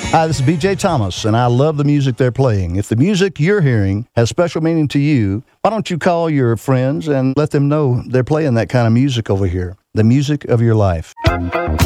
Hi, this is BJ Thomas, and I love the music they're playing. If the music you're hearing has special meaning to you, why don't you call your friends and let them know they're playing that kind of music over here, the music of your life.